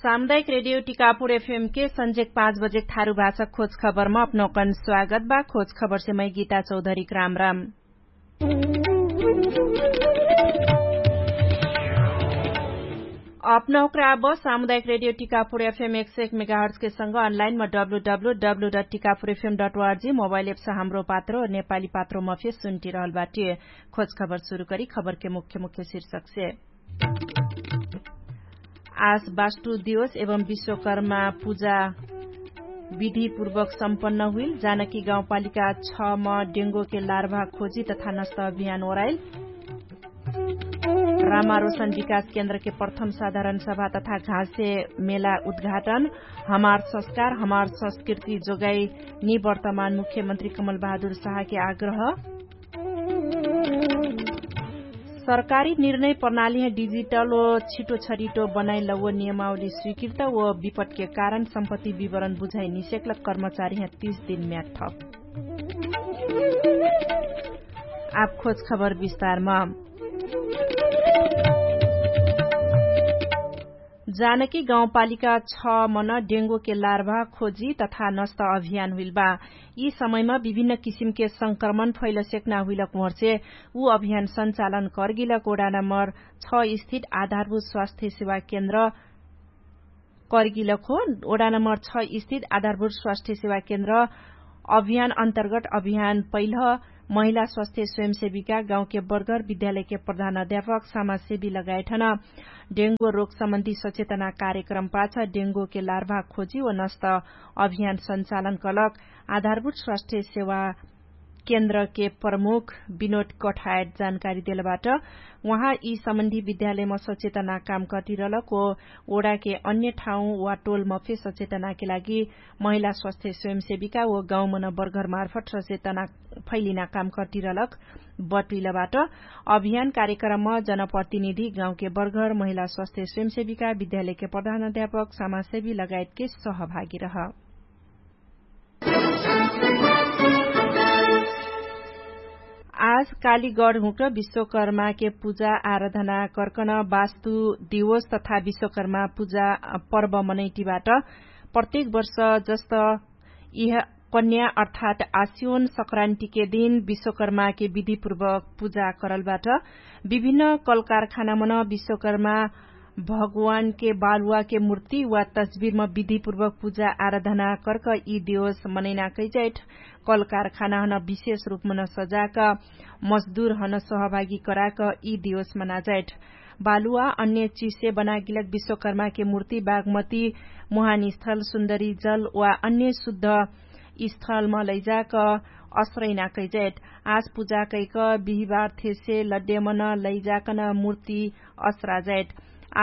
सामुदायिक radio Tikapur FM के संजेक 5 बजे थारू भाषा खोज खबर में अपनौकन स्वागत बा। खोज खबर से मैं गीता चौधरी राम राम। अपनौकरा अब सामुदायिक रेडियो टिकापुर एफएम 101 मेगाहर्ट्ज के संग अनलाइन में www.tikapurfm.org मोबाइल एप से हाम्रो पात्रो और नेपाली पात्रो में फिर सुनती रहल बाटे। खोज खबर शुरू करी खबर के मुख्य शीर्षक से। आज वास्तु दिवस एवं विश्वकर्मा पूजा विधि पूर्वक सम्पन्न हुई। जानकी गाउँपालिका 6 में डेंगू के लार्भा खोजी तथा नष्ट अभियान ओराइल। रामा रोशन विकास केन्द्र के प्रथम साधारण सभा तथा घाँसे मेला उद्घाटन। हमार संस्कार हमार संस्कृति जोगाई निवर्तमान मुख्यमंत्री कमल बहादुर शाह के आग्रह। सरकारी निर्णय प्रणाली डिजिटल व छिटो छरिटो बनाई लव नियमावली स्वीकृत व विपद के कारण सम्पत्ति विवरण बुझाई निषेक कर्मचारी 30 दिन में ठप। आप खोज खबर विस्तार में। जानकी गाउँपालिका 6 मन डेंगू के लार्भा खोजी तथा नष्ट अभियान हुइल बा। यी समयमा विभिन्न किसिम के संक्रमण फैल सेक्ना हुइलक मोर्चे ऊ अभियान संचालन करगिलक वडा नम्बर 6 स्थित आधारभूत स्वास्थ्य सेवा केन्द्र करगिलक हो। वडा नम्बर 6 स्थित आधारभूत स्वास्थ्य सेवा केन्द्र अभियान अन्तर्गत अभियान पहिल महिला स्वास्थ्य स्वयंसेविका गाउँ के बर्गर विद्यालय के प्रधानाध्यापक समाजसेवी लगायत डेंगू रोग सम्बन्धी सचेतना कार्यक्रम पाछ डेंगू के लार्भा खोजी व नष्ट अभियान संचालन कलक। आधारभूत स्वास्थ्य सेवा केन्द्र के प्रमुख विनोद कठायत जानकारी दिलबाट वहाँ यी सम्बन्धी विद्यालयमा सचेतना काम गरिरहलक व ओडा के अन्य ठाउँ वा टोलमा फे सचेतना के लागि महिला स्वास्थ्य स्वयंसेविका व गाउँ मन बर्गर मार्फत सचेतना फैलिना काम गरिरहलक बटुइलबाट अभियान कार्यक्रममा जनप्रतिनिधि गाउँ के बर्गर महिला स्वास्थ्य स्वयंसेविका विद्यालय के प्रधानाध्यापक समाजसेवी लगायत के सहभागी रह। आज कालीगढ़ हुक विश्वकर्मा के पूजा आराधना करकन वास्तु दिवस तथा विश्वकर्मा पूजा पर्व मनैटीबाट प्रत्येक वर्ष जस्तो यह कन्या अर्थात आश्विन संक्रान्ति के दिन विश्वकर्मा के विधि पूर्वक पूजा करलबाट विभिन्न कल कारखाना मन विश्वकर्मा भगवान के बालुआ के मूर्ति वा तस्वीर में विधि पूर्वक पूजा आराधना करक यी दिवस मनैना कैजैठ कल कारखाना हन विशेष रूप में सजाक मजदूर हन सहभागी कराक यी दिवस मना जैठ। बालुआ अन्य चीज से बना गिलक विश्वकर्मा के मूर्ति बागमती मुहानी स्थल सुन्दरी जल वा अन्य शुद्ध स्थल में लैजाक असरैना कैजैठ। आज पूजा कैक बिहिबार थेसे लड्डे मन लैजाकन मूर्ति असरा जैठ।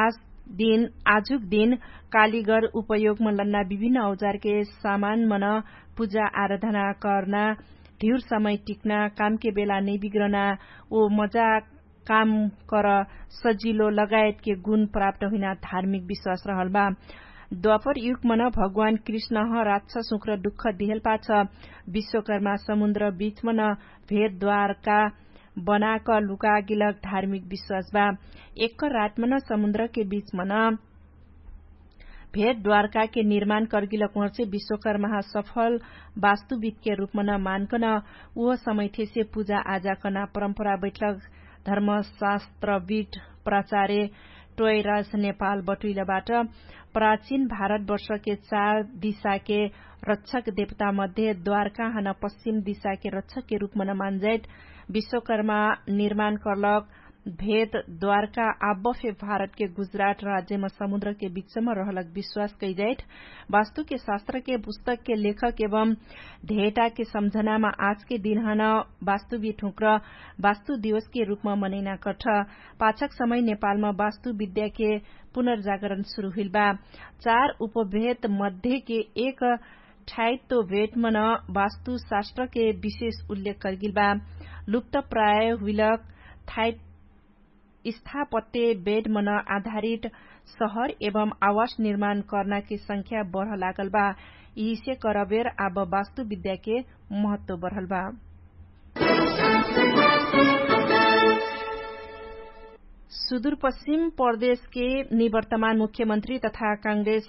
आजुक दिन कालीगढ़ उपयोग में लन्ना विभिन्न औजार के सामान मन पूजा आराधना करना ढेर समय टिकना काम के बेला नहीं बिग्रना ओ मजा काम कर सजिलो लगायत के गुण प्राप्त हुना धार्मिक विश्वास रहल बा। द्वापर युग मन भगवान कृष्ण राक्षस शुक्र दुख दिहल पाछ विश्वकर्मा समुद्र बीच मन भेद द्वारका बनाक लुका गिलक धार्मिक विश्वास बा। एक रात मन समुद्र के बीच मन भेद द्वारका के निर्माण करगिलक से विश्वकर्मा सफल वास्तुविद के रूप में मानकन वो समय थे से पूजा आजा कना परंपरा बैठक धर्मशास्त्रविद प्राचार्य टोयराज नेपाल बटुइलबाट प्राचीन भारतवर्ष के 4 दिशा के रक्षक देवता मध्ये द्वारका हन पश्चिम दिशा के रक्षक के रूप में मानजैत विश्वकर्मा निर्माण करलक। भेद द्वारका आबफे भारत के गुजरात राज्य में समुद्र के बीच में रहलक विश्वास कैजैठ। वास्तु के शास्त्र के पुस्तक के लेखक एवं ध्येता के समझना में आज के दिन हन वास्तुविद ठुक्र वास्तु दिवस के रूप में मनैना कठ। पाछक समय नेपाल में वास्तु विद्या के पुनर्जागरण शुरू हुइल बा। 4 उपभेद मध्य के एक ठायित्व भेद मन वास्तु शास्त्र के विशेष उल्लेख करगिल बा। लुप्त प्राय हुइलक स्थापत्य बेड मन आधारित शहर एवं आवास निर्माण करना की संख्या बढ़ लागल बा। यही से करबेर अब वास्तु विद्या के महत्व बढ़ल बा। सुदूरपश्चिम प्रदेश के निवर्तमान मुख्यमंत्री तथा कांग्रेस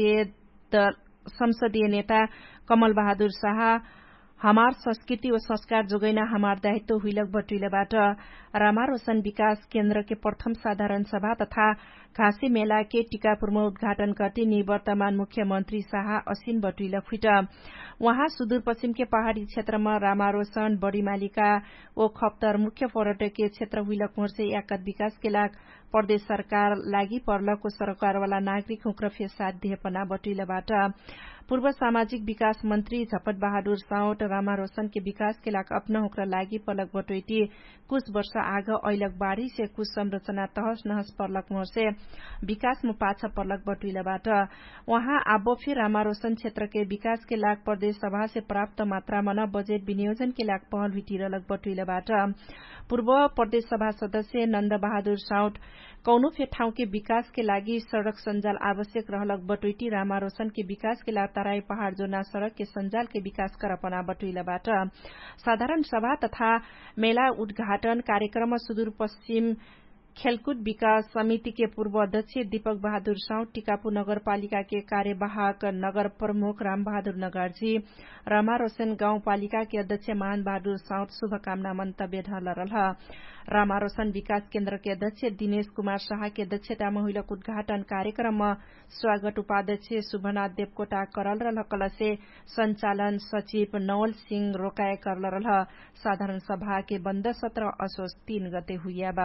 संसदीय नेता कमल बहादुर शाह हमार संस्कृति व संस्कार जोगैन हमार दायित्व हुइलक बटुइलबाट रामा रोशन विकास केन्द्र के प्रथम साधारण सभा तथा घाँसी मेला के टीकापुरमा उद्घाटन करते निवर्तमान मुख्यमंत्री शाह असिन बटुइलक फिट वहाँ सुदूरपश्चिम के पहाड़ी क्षेत्रमा रामा रोशन बड़ीमालिका ओ खप्तर मुख्य पर्यटकीय क्षेत्र हुइलक मोर्से याकत विकास के लाग प्रदेश सरकार लागि पर्लको सरकारवाला नागरिक हुक्रफे साथ दिएपना बटुइलबाट पूर्व सामाजिक विकास मंत्री झपट बहादुर साउट रामा रोशन के विकास के लाग अपना हुक्र लागि पलक बटोइटी कुछ वर्ष आग ऐलक बाढ़ी से कुछ संरचना तहस नहस पर्लक मोर्से विकास में पाछा पर्लक बटुइलबाट वहाँ आबो फिर रामा रोशन क्षेत्र के विकास के लाग प्रदेश सभा से प्राप्त मात्रा में बजेट विनियोजन के लाग पहल भिटिरलक बटुइलबाट पूर्व प्रदेश सभा सदस्य नन्द बहादुर साउट कौनो फे ठाउँ के विकास के लागि सड़क संजाल आवश्यक रहलक बटुइटी रामा रोशन के विकास के लाग तराई पहाड़ जोना सड़क के संजाल के विकास करपना बटुइलबाट साधारण सभा तथा मेला उद्घाटन कार्यक्रम सुदूरपश्चिम खेलकूद विकास समिति के पूर्व अध्यक्ष दीपक बहादुर साउट टीकापुर नगरपालिका के कार्यवाहक नगर प्रमुख राम बहादुर नगरजी रामा रोशन गाउँपालिका के अध्यक्ष मान बहादुर साउट शुभकामना मन्तव्य ढलरल रामा रोशन विकास केन्द्र के अध्यक्ष दिनेश कुमार शाह के अध्यक्षतामा हुइलक उद्घाटन कार्यक्रममा स्वागत उपाध्यक्ष शुभनाथ देवकोटा करल रह कलसे संचालन सचिव नवल सिंह रोकाए करल रह साधारण सभा के बन्द सत्र असोज 3 गते हुइयाबा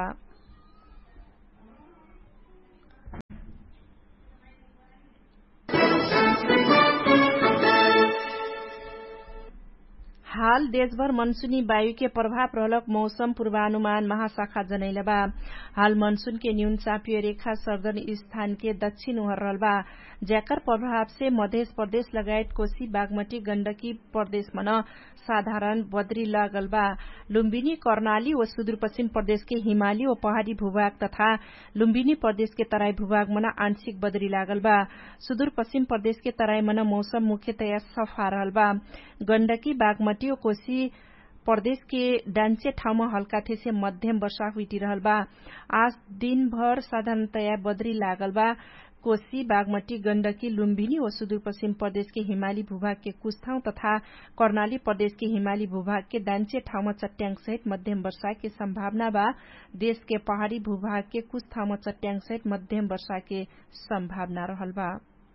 हाल देशभर मनसूनी वायु के प्रभाव रहलक मौसम पूर्वानुमान महाशाखा जनैलबा हाल मनसून के न्यून चापियो रेखा सर्दन स्थान के दक्षिण ओर रहलबा जेकर प्रभाव से मध्य प्रदेश लगायत कोशी बागमती गण्डकी प्रदेश मन साधारण बदरी लागल बा लुम्बिनी कर्णाली व सुदूरपश्चिम प्रदेश के हिमाली व पहाड़ी भूभाग तथा लुम्बिनी प्रदेश के तराई भूभाग मन आंशिक बदरी लागल बा सुदूरपश्चिम प्रदेश के तराई मन मौसम मुख्यतया सफा रहल बा गण्डकी बागमती कोशी प्रदेश के डान्चे ठाउँमा हल्का से मध्यम वर्षा हुइरहल बा आज दिनभर साधारणतया बदरी लागल बा कोशी बागमती गण्डकी लुम्बिनी व सुदूरपश्चिम प्रदेश के हिमाली भूभाग के कुछ ठाउँ तथा कर्णाली प्रदेश के हिमाली भूभाग के डान्चे ठाउँमा चट्याङ सहित मध्यम वर्षा के सम्भावना बा देश के पहाड़ी भूभाग के कुछ ठाउँमा चट्याङ सहित मध्यम वर्षा के सम्भावना रहल बा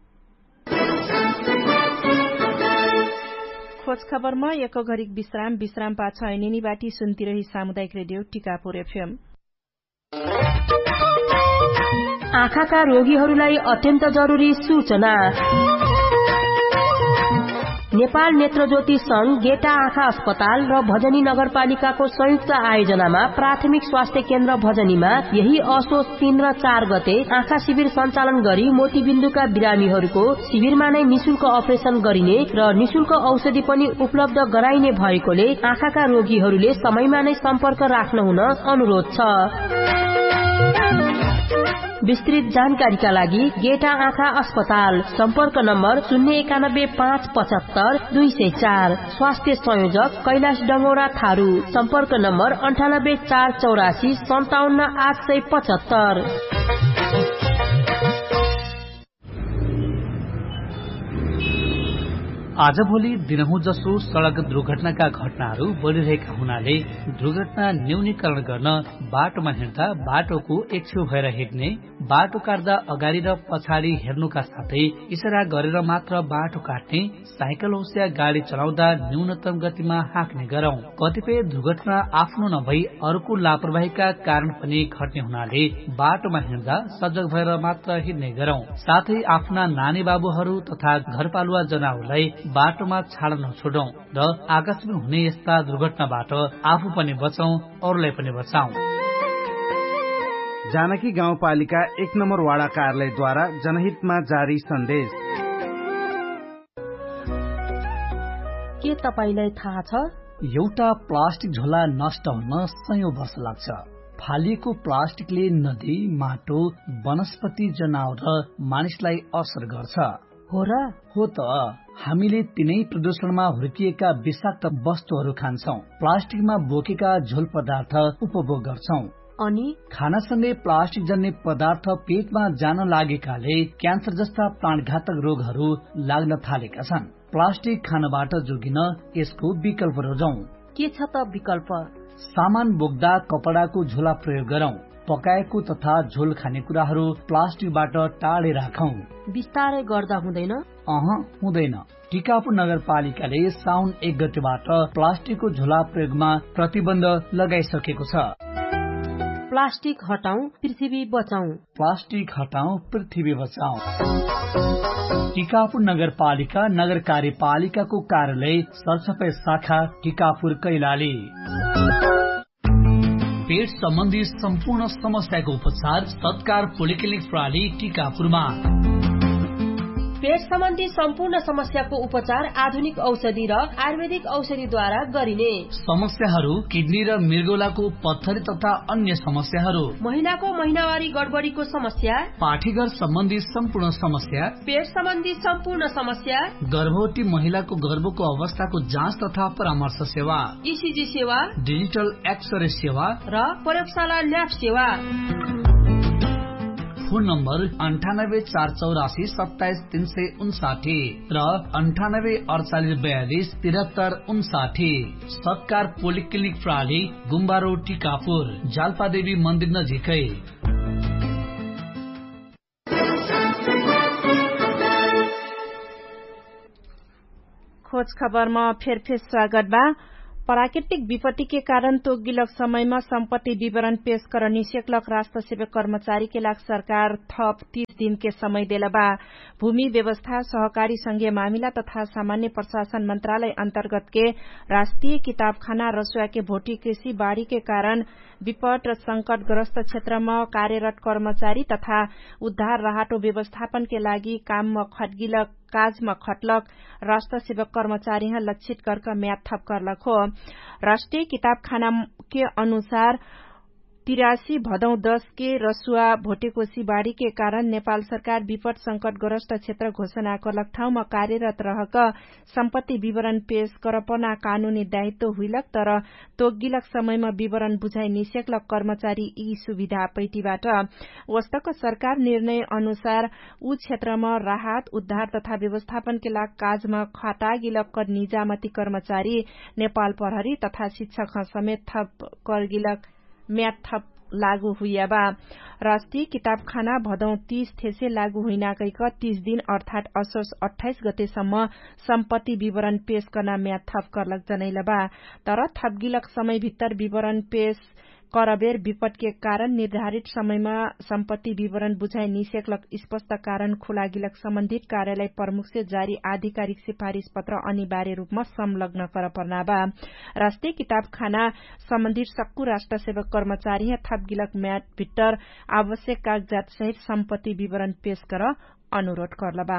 खोज खबरमा एक घरिक विश्राम पाछ ऐनेनी बाटी सुन्तिरही सामुदायिक रेडियो टिकापुर एफएम आँखाका रोगीहरूलाई अत्यन्त जरुरी सूचना नेपाल नेत्रज्योति संघ गेटा आँखा अस्पताल र भजनी नगरपालिकाको संयुक्त आयोजनामा प्राथमिक स्वास्थ्य केन्द्र भजनीमा यही असोज 3 र 4 गते आँखा शिविर सञ्चालन गरी मोतीबिन्दुका बिरामीहरूको शिविरमा नै निशुल्क अपरेशन गरिने र निशुल्क औषधि पनि उपलब्ध गराइने भएकोले आँखाका रोगीहरूले समयमा नै सम्पर्क राख्न हुन अनुरोध छ विस्तृत जानकारीका लागि गेटा आँखा अस्पताल सम्पर्क नम्बर 091575204 स्वास्थ्य संयोजक कैलाश डंगौरा थारू सम्पर्क नम्बर 98484 57875 आजभोलि दिनहुँ जसो सड़क दुर्घटनाका घटनाहरू बढ़िरहेका हुनाले दुर्घटना न्यूनीकरण गर्न बाटोमा हिँड्दा बाटोको एक छेउ भएर हिँड्ने बाटो काट्दा अगाडि र पछाडि हेर्नुका साथै इशारा गरेर मात्र बाटो काट्ने साइकल होस् या गाडी चलाउँदा न्यूनतम गतिमा हाँक्ने गरौं कतिपय दुर्घटना आफ्नो नभई अरूको लापरवाहीका कारण पनि घट्ने हुनाले बाटोमा हिँड्दा सजग भएर मात्र हिँड्ने गरौं साथै आफ्ना नानी बाबुहरू तथा घरपालुवा जनावरलाई बाटोमा छाड्न नछोडौं र आकस्मिक हुने यस्ता दुर्घटनाबाट आफू पनि बचौं अरूलाई पनि बचाउँ। जानकी गाउँपालिका 1 नम्बर वाडा कार्यालयद्वारा जनहितमा जारी सन्देश। के तपाईलाई थाहा छ एउटा प्लास्टिक झोला नष्ट हुन सयौं वर्ष लाग्छ। फालिएको प्लास्टिकले नदी माटो वनस्पति जनावर र मानिसलाई असर गर्छ। हो र हो त हामीले तिनै प्रदूषणमा हुर्किएका विषाक्त वस्तुहरू खान्छौं प्लास्टिकमा बोकेका झोल पदार्थ उपभोग गर्छौं अनि खानासँगै प्लास्टिक जन्य पदार्थ पेटमा जान लागेकाले क्यान्सर जस्ता प्राणघातक रोगहरू लाग्न थालेका छन्। प्लास्टिक खानाबाट जोगिन यसको विकल्प रोजौं। के छ त विकल्प? सामान बोक्दा कपडाको झोला प्रयोग गरौं। पकाएको तथा झोल खानेकुराहरू प्लास्टिकबाट टाढे राखौं। बिस्तारै गर्दा हुँदैन? हुँदैन। टिकापुर नगरपालिकाले साउन 1 गतेबाट प्लास्टिकको झोला प्रयोगमा प्रतिबन्ध लगाइसकेको छ। प्लास्टिक हटाऊ पृथ्वी बचाऊ। प्लास्टिक हटाऊ पृथ्वी बचाऊ। टिकापुर नगरपालिका नगर कार्यपालिकाको कार्यालय सरसफाई शाखा टिकापुर कैलाली। पेट सम्बन्धी सम्पूर्ण समस्याको उपचार सत्कार पोलिक्लिनिक प्रणाली टिकापुरमा। पेट सम्बन्धी सम्पूर्ण समस्याको उपचार आधुनिक औषधि र आयुर्वेदिक औषधिद्वारा गरिने। समस्याहरू किडनी र मृगौलाको पत्थरी तथा अन्य समस्याहरू, महिनाको महिनावारी गडबडीको समस्या, पाठीघर सम्बन्धी सम्पूर्ण समस्या, पेट सम्बन्धी सम्पूर्ण समस्या, गर्भवती महिलाको गर्भको अवस्थाको जाँच तथा परामर्श सेवा, ईसीजी सेवा, डिजिटल एक्सरे सेवा र प्रयोगशाला ल्याब सेवा। फोन नम्बर 9848477359 र 9848427359। सत्कार पोलिक्लिनिक प्रणाली गुम्बा रोड टिकापुर, जाल्पादेवी मन्दिर नजिकै। खोज खबरमा फेर स्वागत बा। प्राकृतिक विपत्ति के कारण तोगिलक समय में संपत्ति विवरण पेश कर निषेधलक राष्ट्र सेवक कर्मचारी के लाख सरकार थप 30 दिन के समय देला बा। भूमि व्यवस्था सहकारी संघीय मामिला तथा सामान्य प्रशासन मंत्रालय अंतर्गत के राष्ट्रीय किताबखाना रसुआ के भोटी कृषि बाढ़ी के कारण विपद संकटग्रस्त क्षेत्र में कार्यरत कर्मचारी तथा उद्धार राहत व्यवस्थापन के लागि काम में खटगिलक काज में खटलक राष्ट्र सेवक कर्मचारी लक्षित करके म्याद थप करलक हो। राष्ट्रीय किताबखाना के अनुसार 83 भदौ 10 के रसुआ भोटेकोशी बाढ़ी के कारण नेपाल सरकार विपद संकटग्रस्त क्षेत्र घोषणा करलक ठाउँ में कार्यरत रहक सम्पत्ति विवरण पेश करपना कानूनी दायित्व हुइलक तर तोगिलक समय में विवरण बुझाइ निषेधलक कर्मचारी यी सुविधा पैटीबाट। वस्तक सरकार निर्णय अनुसार ऊ क्षेत्र में राहत उद्धार तथा व्यवस्थापन के लाग काज में खटागिलक निजामती कर्मचारी नेपाल प्रहरी तथा शिक्षक समेत थप करगिलक म्याद थप लागू हुइबा। राष्ट्रीय किताबखाना भदौ 30 थेसे लागू हुइनाकैक 30 दिन अर्थात असोज 28 गतेसम्म सम्पत्ति विवरण पेश गर्न म्याद थप करलक जनैलबा। तर थपगिलक समय भित्तर विवरण पेश करबेर विपद के कारण निर्धारित समयमा सम्पत्ति विवरण बुझाइ निषेधलक स्पष्ट कारण खुलागिलक सम्बन्धित कार्यालय प्रमुख से जारी आधिकारिक सिफारिश पत्र अनिवार्य रूपमा संलग्न कर पर्ना बा। राष्ट्रिय किताबखाना सम्बन्धित सक्कु राष्ट्र सेवक कर्मचारी थपगिलक म्याद भित्तर आवश्यक कागजात सहित सम्पत्ति विवरण पेश कर अनुरोध करलबा।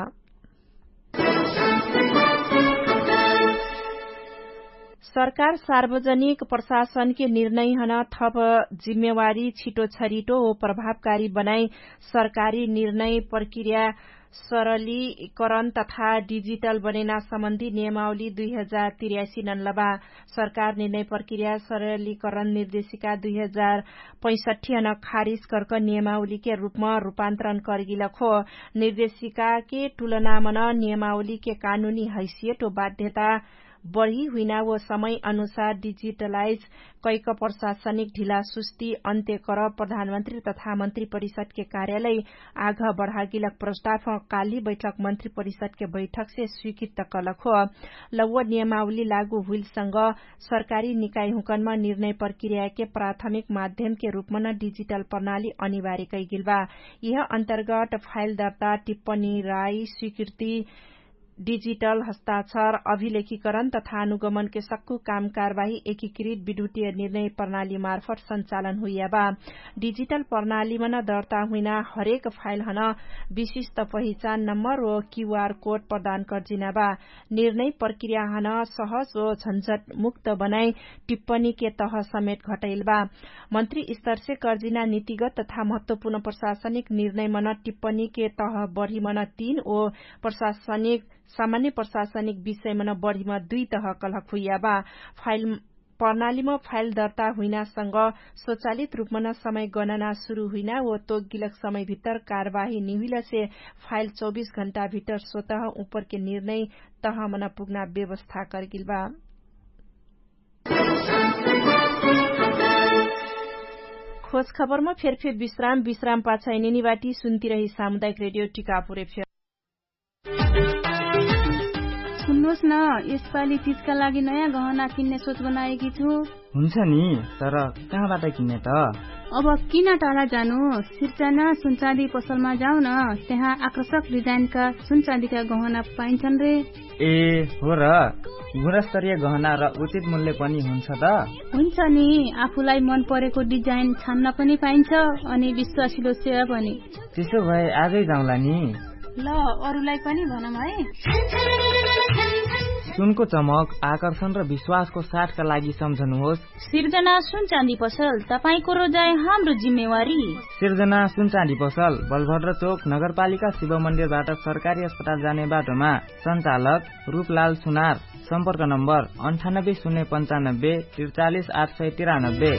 सरकार सार्वजनिक प्रशासन के निर्णय हन थप जिम्मेवारी छिटो छरिटो ओ प्रभावकारी बनाई सरकारी निर्णय प्रक्रिया सरलीकरण तथा डिजिटल बनेना सम्बन्धी नियमावली 2083 नन्लबा। सरकार निर्णय प्रक्रिया सरलीकरण निर्देशिका 2065 हन खारिज करक नियमावली के रूपमा रूपान्तरण करगिलक हो। निर्देशिका के तुलना में नियमावली के कानूनी हैसियत ओ बाध्यता बढ़ी हुइना वो समय अनुसार डिजिटलाइज कैक प्रशासनिक ढिला सुस्ती अन्त्य कर प्रधानमन्त्री तथा मन्त्री परिषद के कार्यालय आग बढ़ागिलक प्रस्ताव काली बैठक मन्त्री परिषद के बैठक से स्वीकृत कलक हो। लौह नियमावली लागू हुइलसँग सरकारी निकाय हुकनमा निर्णय प्रक्रिया के प्राथमिक माध्यम के रूपमा डिजिटल प्रणाली अनिवार्य कैगिल बा। यह अन्तर्गत फाइल दर्ता टिप्पणी राय स्वीकृति डिजिटल हस्ताक्षर अभिलेखीकरण तथा अनुगमन के सक्कु काम कारवाही एकीकृत विद्युतीय निर्णय प्रणाली मार्फत संचालन हुइबा। डिजिटल प्रणाली में दर्ता हुइना हरेक फाइल हन विशिष्ट पहिचान नम्बर व क्यूआर कोड प्रदान गर्जिना बा। निर्णय प्रक्रिया हन सहज व झंझट मुक्त बनाई टिप्पणी के तह समेत घटैल बा। मंत्री स्तर से गर्जिना नीतिगत तथा महत्वपूर्ण प्रशासनिक निर्णय मन टिप्पणी के तह बढ़ी मन 3 ओ सामान्य प्रशासनिक विषय में बढ़ी में 2 तह कलक हुइबा। फाइल प्रणालीमा फाइल दर्ता हुइनासँग स्वचालित रूपमा न समय गणना शुरू हुइना व तोगिलक समय भीतर कार्यवाही निहुल से फाइल 24 घण्टा भीतर स्वतः ऊपर के निर्णय तहमा पुग्ना व्यवस्था करगिल बा। खोज खबरमा फेरफेर विश्राम पाछा निनीबाटी सुन्ती रही सामुदायिक रेडियो टिकापुर एफएम। सुन्नुहोस् न, यसपालि तीजका लागि नयाँ गहना किन्ने सोच बनाएकी छु। हुन्छ नि, तर कहाँबाट किन्ने त? अब किन टाढा जानु, सिर्जना सुनचाँदी पसलमा जाऊ न, त्यहाँ आकर्षक डिजाइनका सुनचाँदीका गहना पाइन्छन् रे। ए हो र, गुणस्तरीय गहना र उचित मूल्य पनि हुन्छ त? हुन्छ नि, आफूलाई मन परेको डिजाइन छान्न पनि पाइन्छ अनि विश्वासिलो सेवा पनि। त्यसो भए आजै जाउँला नि। ल, अरूलाई पनि भनौँ है। सुनको चमक, आकर्षण र विश्वासको साथका लागि सम्झनुहोस् सिर्जना सुनचाँदी पसल, तपाईको रोजाइ हाम्रो जिम्मेवारी। सिर्जना सुनचाँदी पसल, बलभद्र चोक, नगरपालिका शिव मन्दिरबाट सरकारी अस्पताल जाने बाटोमा। सञ्चालक रूपलाल सुनार। सम्पर्क नम्बर 980995 43893।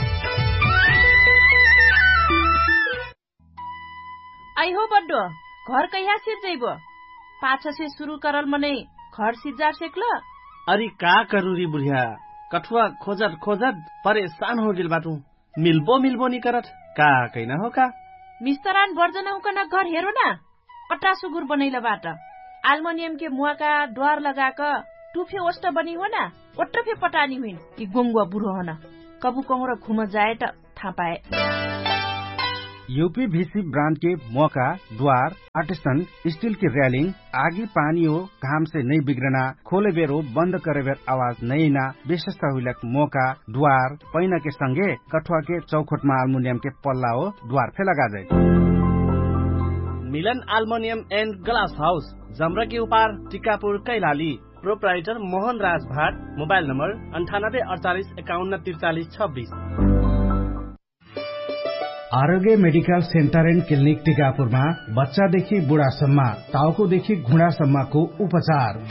आई हो बड्डो, घर कहिया सिर्जैबो? पाछा से शुरू करल मने घर सिर्जा सेक्ल। अरे का करूरी बुढ़िया, कठुआ खोजत परेशान हो गिल बाटू। मिल्बो नी करत का कैना हो का। मिस्तरान वर्जना हुकन घर हेरो न, पट्टा सुगुर बनैला बाट एल्युमिनियम के मुआ का द्वार लगाक टुफे ओष्ट बनी हो न, ओट्रफे पटानी हुइन कि गोंगुआ बुढो हन कबु कमरो घुम जाए त थाहा पाए। यूपीवीसी ब्रांड के मौका, द्वार, आर्टिसन, स्टील की रेलिंग, आगी पानी हो घाम से नहीं बिगड़ना, खोले बेर हो बंद करे बेर आवाज नहीं ना, विशेषता हुई मौका, द्वार, पैना के संगे कठुआ के चौखट में एल्युमिनियम के पल्ला हो द्वार फे लगा दे। मिलन एल्युमिनियम एंड ग्लास हाउस, जमरा के उपार, टिकापुर, कैलाली। प्रोप्राइटर मोहन राज भाट। Mobile number 9848 51 43 26। आरोग्य मेडिकल सेन्टर एन्ड क्लिनिक टिकापुरमा बच्चादेखि बुढासम्म, टाउकोदेखि घुँडासम्मको उपचार।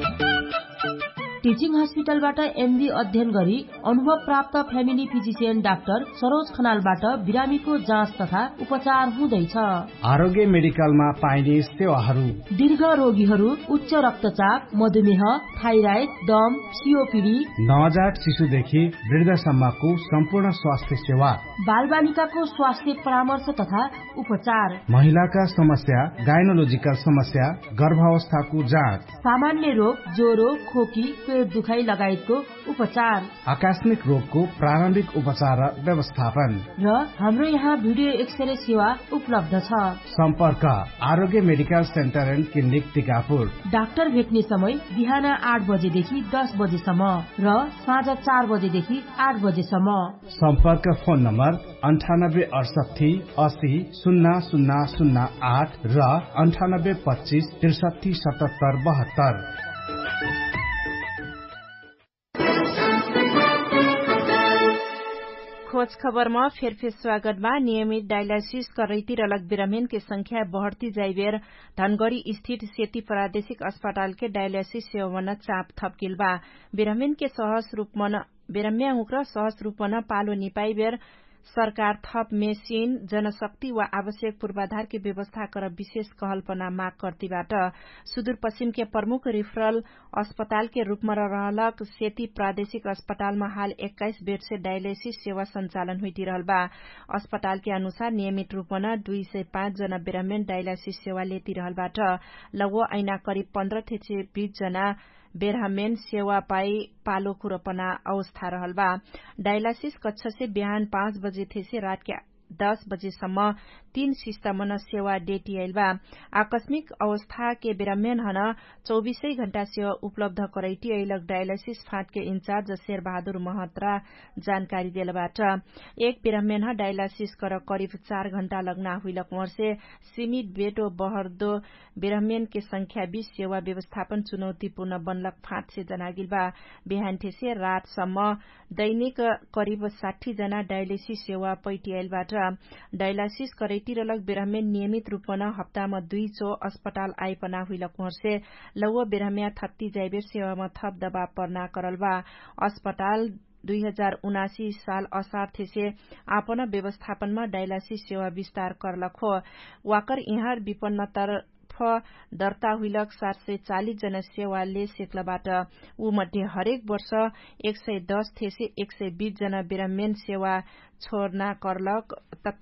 टिचिङ हस्पिटलबाट एमडी अध्ययन गरी अनुभव प्राप्त फ्यामिली फिजिशियन डाक्टर सरोज खनालबाट बिरामीको जाँच तथा उपचार हुँदैछ। आरोग्य मेडिकलमा पाइने सेवाहरू: दीर्घ रोगीहरू, उच्च रक्तचाप, मधुमेह, थाइराइड, दम, सीओपीडी, नवजात शिशुदेखि वृद्धसम्मको सम्पूर्ण स्वास्थ्य सेवा, बालबालिकाको स्वास्थ्य परामर्श तथा उपचार, महिलाका समस्या, गाइनोलोजिकल समस्या, गर्भावस्थाको जाँच, सामान्य रोग, ज्वरो, खोकी, पेट दुखाइ लगायतको उपचार, आकस्मिक रोगको प्रारम्भिक उपचार र व्यवस्थापन। र हाम्रो यहाँ भिडियो एक्सरे सेवा उपलब्ध छ। सम्पर्क आरोग्य medical centre and clinic Tikapur. Doctor भेट्ने समय बिहान 8 बजेदेखि 10 बजेसम्म र साँझ 4 बजेदेखि 8 बजेसम्म। सम्पर्क फोन नम्बर 9868 80 0008 र 9825 63 77 72। खोज खबरमा फेरफेर स्वागतमा। नियमित डायलासिस करैती रलक बिरामीन के संख्या बढ़ती जाइबेर धनगढ़ी स्थित सेती प्रादेशिक अस्पताल के डायलासिस सेवा चाप थपकिल बा। बिरामीन के सहज रूपमा पालो निपाइबेर सरकार थप मेसिन, जनशक्ति व आवश्यक पूर्वाधार की व्यवस्था कर विशेष कहलपना माग करतीबाट सुदूरपश्चिम के प्रमुख रिफरल अस्पताल के रूपमा रहलक सेती प्रादेशिक अस्पतालमा हाल 21 बेड से डायलिसिस सेवा संचालन हुई रहल बा। अस्पताल के अनुसार नियमित रूपमा 205 जना बिरामीन डायलिसिस सेवा लेती रहलबाट लगभग ऐना करिब 15 से 20 जना बेरहमेन सेवा पाई पालो खुरपना अवस्था रहल बा। डायलिसिस कक्ष से बिहान 5 बजे थे से रात के 10 बजेसम्म 3 सिस्टमन सेवा डेटी आइल बा। आकस्मिक अवस्था के बिरामीन हन 24 घण्टा सेवा उपलब्ध करैती अइलक डायलिसिस फाँट के इन्चार्ज शेर बहादुर महत्रा जानकारी देलबाट एक बिरामीन डायलिसिस कर करीब 4 घण्टा लगना हुइलक वर्षे सीमित बेटो बहर्दो बिरामीन के संख्या 20 सेवा व्यवस्थापन चुनौतीपूर्ण बनलक फाँट से जनागिल बा। बिहान से रातसम्म दैनिक करीब 60 जना डायलिसिस सेवा पैटी आइलबाट डायलिसिस करैती रलक बिरामीन नियमित रूपमा हप्तामा 2 चो अस्पताल आइपना हुइलक वर्षे लौ बिरामिया थत्ती जाइबेर सेवामा थप दबाव पर्ना करल बा। अस्पताल 2079 साल असार थेसे आपन व्यवस्थापनमा डायलासिस सेवा विस्तार करलखो वाकर यहाँ विपन्न तर्फ दर्ता हुइलक 740 जना सेवाले सेक्लबाट ऊ मध्ये हरेक वर्ष 110 थेसे 120 जना बिरामेन सेवा छोड्ना करलक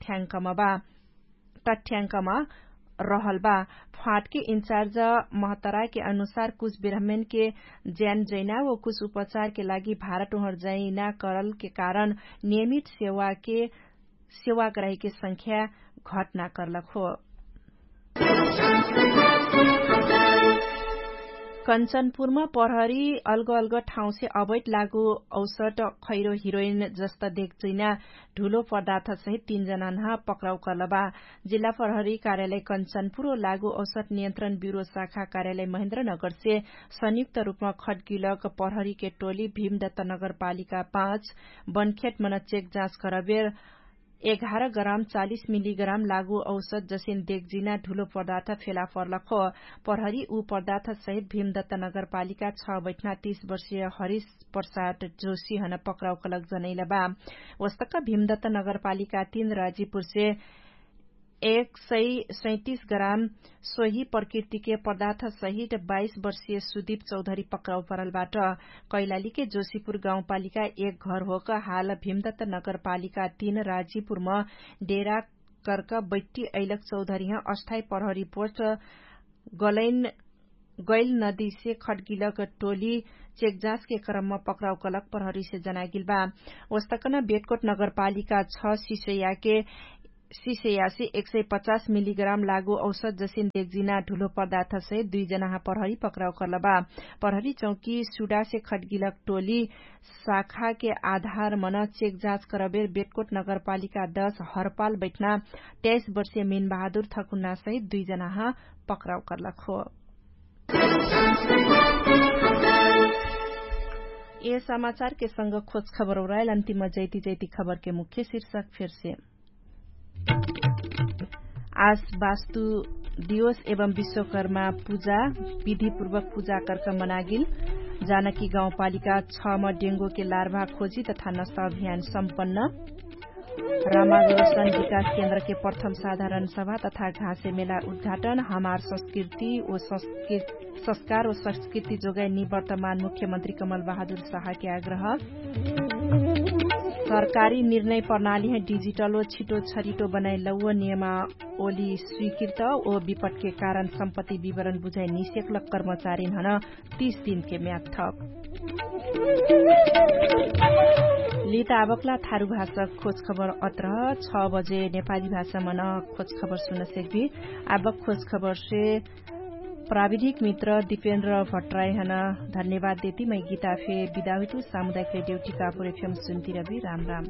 तथ्याङ्कमा रहलबा फाट के इंचार्ज महतरा के अनुसार कुछ बिरामेन के ज्यान जैना व कुछ उपचार के लागि भारत उहर जैना करल के कारण नियमित सेवाग्राही के संख्या घटना करलक हो। कञ्चनपुरमा प्रहरी अलग ठाउँ से अवैध लागू औषध खैरो हिरोइन जस्ता देखजिना ढुलो पदार्थ सहित 3 जना नहा पक्राउ करलबा जिल्ला प्रहरी कार्यालय कञ्चनपुर और लागू औषध नियन्त्रण ब्यूरो शाखा कार्यालय महेन्द्रनगर से संयुक्त रूपमा खड्किलक प्रहरी के टोली भीमदत्त नगरपालिका 5 बनखेट मन चेक जाँच करबेर 11 ग्राम 40 मिलीग्राम लागू औषध जसिन देखजिना ढुलो पदार्थ फेला पर्लख प्रहरी ऊ पदार्थ सहित भीमदत्त नगरपालिका 6 बैठना 30 वर्षीय हरीश प्रसाद जोशी हन पक्राउ कलक जनैलबा वस्तक भीमदत्त नगरपालिका 3 राजीपुर से 137 ग्राम सोही प्रकृति के पदार्थ सहित 22 वर्षीय सुदीप चौधरी पक्राउ परलबाट कैलाली के जोशीपुर गाउँपालिका 1 घर होक हाल भीमदत्त नगरपालिका 3 राजीपुरमा डेरा कर्क बैट्टी ऐलक चौधरी अस्थायी प्रहरी पोस्ट गैल नदी से खड्गिलक टोली चेक जाँच के क्रम में पक्राउ कलक प्रहरी से जनागिलबा वस्तकन बेटकोट नगरपालिका 6 सिसैया से 150 मिलीग्राम लागू औषध जसिन देखजिना ढुलो पदार्थ सहित 2 जना प्रहरी पक्राउ करलबा प्रहरी चौकी सुडा से खड्गिलक टोली शाखा के आधार मन चेक जाँच करबेर बेटकोट नगरपालिका 10 हरपाल बैठना 23 वर्षीय मीन बहादुर थकुन्ना सहित 2 जना पक्राउ करलक हो। ये समाचार के संग खोज खबर उड़ायल अंतिम जैती खबर के मुख्य शीर्षक फिर से। आज वास्तु दिवस एवं विश्वकर्मा पूजा विधिपूर्वक पूजा करके मनागिल जानकी गाउँपालिका 6 में डेंगू के लार्वा खोजी तथा नशा अभियान सम्पन्न रामागोसन विकास केन्द्र के प्रथम साधारण सभा तथा घाँसे मेला उद्घाटन हमार संस्कृति और संस्कार और संस्कृति जोगाई निवर्तमान मुख्यमंत्री कमल बहादुर शाह के आग्रह सरकारी निर्णय प्रणाली है डिजिटल और छिटो छरिटो बनाई लौ नियमावली स्वीकृत और विपद के कारण सम्पत्ति विवरण बुझाई निषेक कर्मचारी हन 30 दिन के म्याद थप लित आवकला थारू भाषा खोज खबर अत्र 6 बजे नेपाली भाषा मन खोज खबर सुन सेक्बी आवक खोज खबर से प्राविधिक मित्र दीपेन्द्र भट्टराई हन धन्यवाद देती मैं गीता फे विदा हुई सामुदायिक रेडियो टिकापुर एफएम सुनती रवि राम।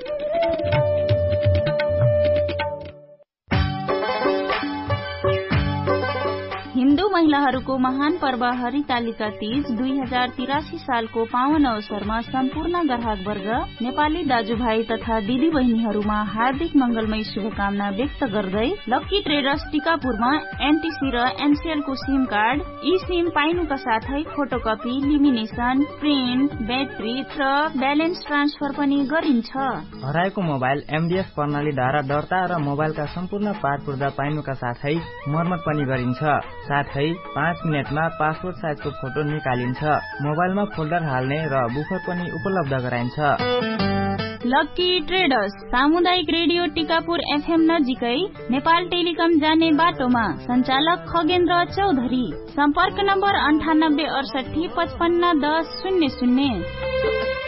हिन्दू महिलाहरूको महान पर्व हरितालिका तीज 2083 सालको पावन अवसरमा सम्पूर्ण ग्राहकवर्ग नेपाली दाजुभाइ तथा दिदी बहिनीहरूमा हार्दिक मंगलमय शुभकामना व्यक्त गर्दै लक्की ट्रेडर्स टिकापुरमा एनटीसी र एनसीएल को सिम कार्ड ई सिम पाइनुका साथै फोटोकपी लिमिनेसन प्रिन्ट ब्याट्री र ब्यालेन्स ट्रान्सफर पनि गरिन्छ। हराएको मोबाइल एमडीएस प्रणालीद्वारा दर्ता र मोबाइलका सम्पूर्ण पार पुर्जा पाइनुका साथै मर्मत पनि गरिन्छ। साथै 5 मिनेटमा पासपोर्ट साइजको फोटो निकालिन्छ। मोबाइलमा फोल्डर हाल्ने र बुफर पनि उपलब्ध गराइन्छ। लक्की ट्रेडर्स सामुदायिक रेडियो टिकापुर एफएम नजिकै नेपाल टेलिकम जाने बाटोमा सञ्चालक खगेन्द्र चौधरी सम्पर्क नम्बर 98 68 55 10 00।